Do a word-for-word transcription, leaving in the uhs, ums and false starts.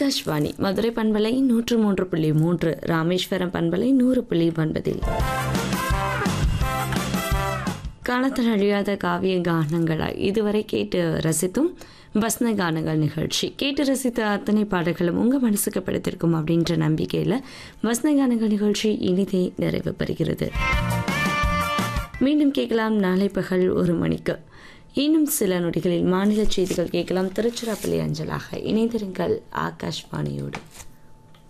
ஆகாஷ்வாணி மதுரை பண்பலை நூற்று மூன்று புள்ளி மூன்று, ராமேஸ்வரம் பண்பலை நூறு புள்ளி ஒன்பதில் காலத்தில் அழியாத காவிய கானங்களாய் இதுவரை கேட்டு ரசித்தும் வசன கானங்கள் நிகழ்ச்சி. கேட்டு ரசித்த அத்தனை பாடல்களும் உங்கள் மனசுக்கு பிடித்திருக்கும் அப்படின்ற நம்பிக்கையில் வசன கானங்கள் நிகழ்ச்சி இனிதே நிறைவு பெறுகிறது. மீண்டும் கேட்கலாம் நாளை பகல் ஒரு மணிக்கு. இன்னும் சில நொடிகளில் மாநில செய்திகள் கேட்கலாம். திருச்சிராப்பள்ளி அஞ்சலாக இணைந்திருங்கள் ஆகாஷ்வாணியோடு.